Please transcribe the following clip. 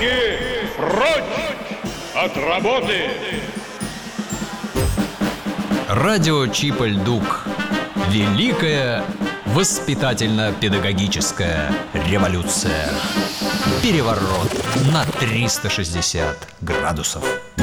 Руки прочь от работы! Радио Чип-Ль-Дук. Великая воспитательно-педагогическая революция. Переворот на 360 градусов.